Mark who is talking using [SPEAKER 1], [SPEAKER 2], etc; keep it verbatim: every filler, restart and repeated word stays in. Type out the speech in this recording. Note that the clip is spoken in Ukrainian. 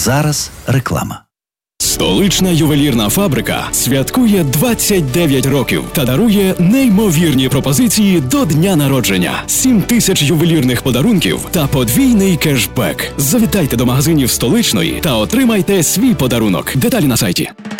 [SPEAKER 1] зараз реклама.
[SPEAKER 2] Столична ювелірна фабрика святкує двадцять дев'ять років та дарує неймовірні пропозиції до дня народження. сім тисяч ювелірних подарунків та подвійний кешбек. Завітайте до магазинів Столичної та отримайте свій подарунок. Деталі на сайті.